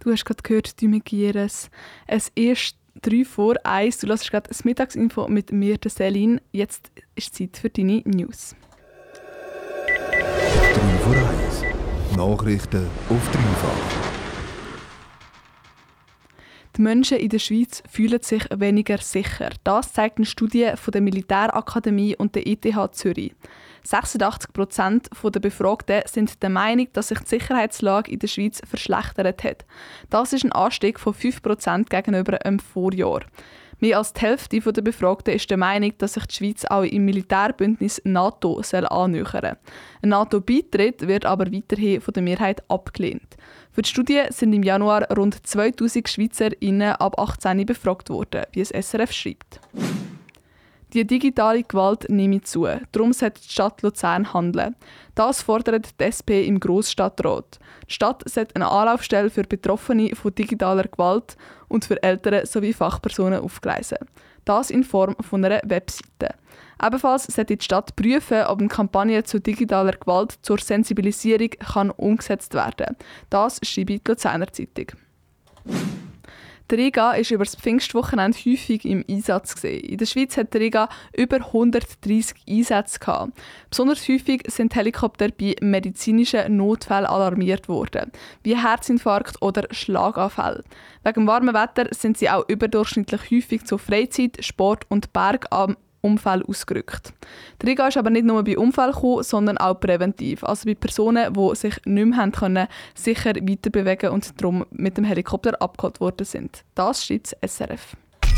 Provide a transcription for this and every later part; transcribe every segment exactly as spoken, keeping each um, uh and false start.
Du hast gerade gehört, du Gieres. Es ist drei vor eins. Du hörst gerade das Mittagsinfo mit mir, der Celine. Jetzt ist Zeit für deine News. drei vor eins. Nachrichten auf dreifach. Die Menschen in der Schweiz fühlen sich weniger sicher. Das zeigt eine Studie von der Militärakademie und der E T H Zürich. sechsundachtzig Prozent der Befragten sind der Meinung, dass sich die Sicherheitslage in der Schweiz verschlechtert hat. Das ist ein Anstieg von fünf Prozent gegenüber dem Vorjahr. Mehr als die Hälfte der Befragten ist der Meinung, dass sich die Schweiz auch im Militärbündnis NATO soll annähern soll. Ein NATO-Beitritt wird aber weiterhin von der Mehrheit abgelehnt. Für die Studie sind im Januar rund zweitausend SchweizerInnen ab achtzehn befragt worden, wie es S R F schreibt. Die digitale Gewalt nehme zu. Darum sollte die Stadt Luzern handeln. Das fordert die S P im Grossstadtrat. Die Stadt sollte eine Anlaufstelle für Betroffene von digitaler Gewalt und für Eltern sowie Fachpersonen aufgleisen. Das in Form von einer Webseite. Ebenfalls sollte die Stadt prüfen, ob eine Kampagne zur digitaler Gewalt zur Sensibilisierung kann umgesetzt werden kann. Das schreibt die Luzerner Zeitung. Der Riga war über das Pfingstwochenende häufig im Einsatz. In der Schweiz hat der Riga über hundertdreissig Einsätze gehabt. Besonders häufig sind Helikopter bei medizinischen Notfällen alarmiert worden, wie Herzinfarkt oder Schlaganfälle. Wegen dem warmen Wetter sind sie auch überdurchschnittlich häufig zu Freizeit-, Sport- und Bergunfällen ausgerückt. Der Riga ist aber nicht nur bei Unfällen gekommen, sondern auch präventiv, also bei Personen, die sich nicht mehr haben können, sicher weiterbewegen und darum mit dem Helikopter abgeholt worden sind. Das schreibt das S R F.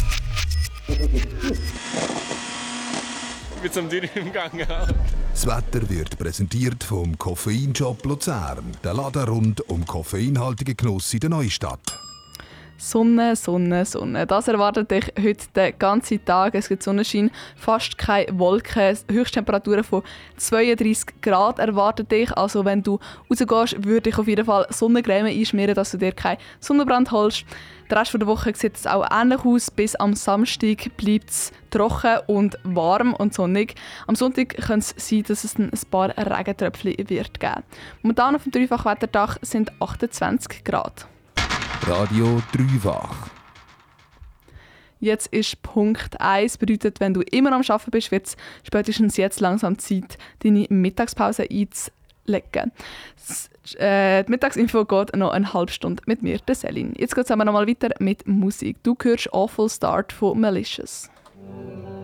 Ich bin zum Dürren im Gang. Das Wetter wird präsentiert vom Koffeinshop Luzern. Der Laden rund um koffeinhaltigen Genuss in der Neustadt. Sonne, Sonne, Sonne. Das erwartet dich heute den ganzen Tag. Es gibt Sonnenschein, fast keine Wolken. Höchsttemperaturen von zweiunddreissig Grad erwartet dich. Also wenn du rausgehst, würde ich auf jeden Fall Sonnencreme einschmieren, dass du dir keinen Sonnenbrand holst. Der Rest der Woche sieht es auch ähnlich aus. Bis am Samstag bleibt es trocken und warm und sonnig. Am Sonntag könnte es sein, dass es ein paar Regentröpfchen wird geben. Momentan auf dem Dreifachwetterdach sind achtundzwanzig Grad. Radio Dreifach. Jetzt ist Punkt eins. Bedeutet, wenn du immer am Arbeiten bist, wird es spätestens jetzt langsam Zeit, deine Mittagspause einzulegen. Das, äh, die Mittagsinfo geht noch eine halbe Stunde mit mir, der Celine. Jetzt geht es aber noch mal weiter mit Musik. Du hörst Awful Start von Malicious.